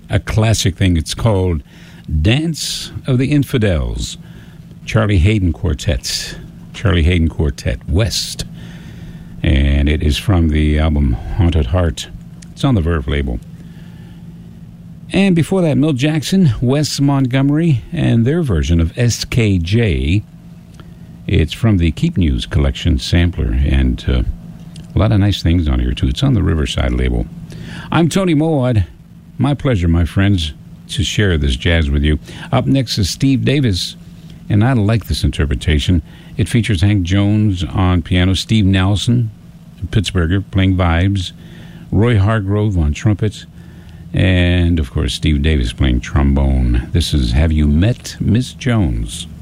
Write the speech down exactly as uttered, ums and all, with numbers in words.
a classic thing. It's called Dance of the Infidels. Charlie Hayden Quartet. Charlie Hayden Quartet West. And it is from the album Haunted Heart. It's on the Verve label. And before that, Milt Jackson, Wes Montgomery, and their version of S K J. It's from the Keep News collection sampler, and uh, a lot of nice things on here, too. It's on the Riverside label. I'm Tony Moad. My pleasure, my friends, to share this jazz with you. Up next is Steve Davis, and I like this interpretation. It features Hank Jones on piano, Steve Nelson, Pittsburgher, playing vibes, Roy Hargrove on trumpet, and, of course, Steve Davis playing trombone. This is Have You Met Miss Jones?